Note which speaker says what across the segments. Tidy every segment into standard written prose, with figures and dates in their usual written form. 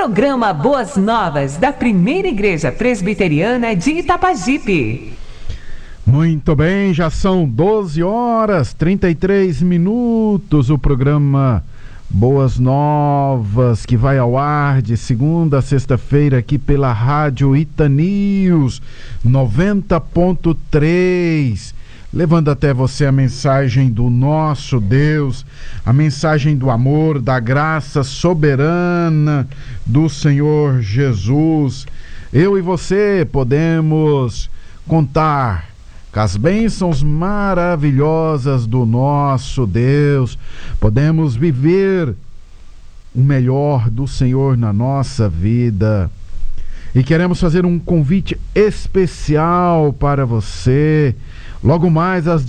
Speaker 1: Programa Boas Novas da Primeira Igreja Presbiteriana de Itapajipe.
Speaker 2: Muito bem, já são 12 horas 33 minutos. O programa Boas Novas, que vai ao ar de segunda a sexta-feira aqui pela Rádio Itanews 90.3, levando até você a mensagem do nosso Deus, a mensagem do amor, da graça soberana do Senhor Jesus. Eu e você podemos contar com as bênçãos maravilhosas do nosso Deus, podemos viver o melhor do Senhor na nossa vida. E queremos fazer um convite especial para você. Logo mais às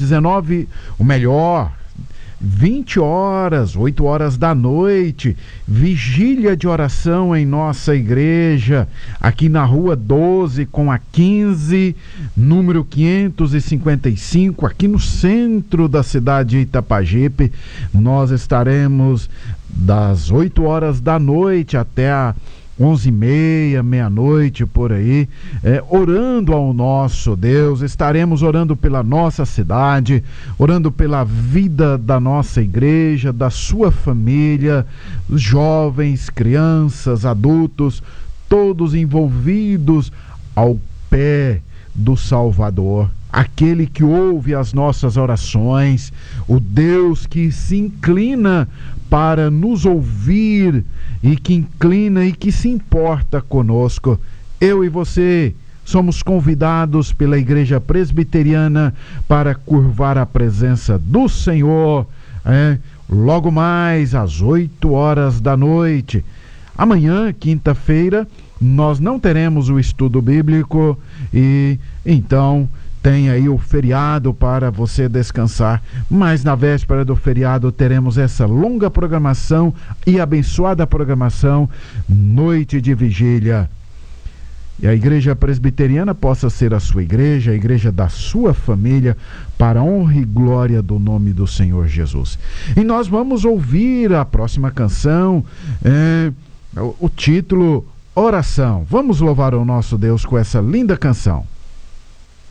Speaker 2: 20 horas, 8 horas da noite, vigília de oração em nossa igreja, aqui na Rua 12 com a 15, número 555, aqui no centro da cidade de Itapajipe. Nós estaremos das 8 horas da noite até a 11h30, meia-noite, por aí, orando ao nosso Deus. Estaremos orando pela nossa cidade, orando pela vida da nossa igreja, da sua família, jovens, crianças, adultos, todos envolvidos ao pé do Salvador, aquele que ouve as nossas orações, o Deus que se inclina para nos ouvir e que inclina e que se importa conosco. Eu e você somos convidados pela Igreja Presbiteriana para curvar a presença do Senhor, logo mais às 8 horas da noite. Amanhã, quinta-feira, nós não teremos o estudo bíblico e então tem aí o feriado para você descansar, mas na véspera do feriado teremos essa longa programação e abençoada programação, noite de vigília. E a Igreja Presbiteriana possa ser a sua igreja, a igreja da sua família, para a honra e glória do nome do Senhor Jesus. E nós vamos ouvir a próxima canção, o título Oração. Vamos louvar o nosso Deus com essa linda canção.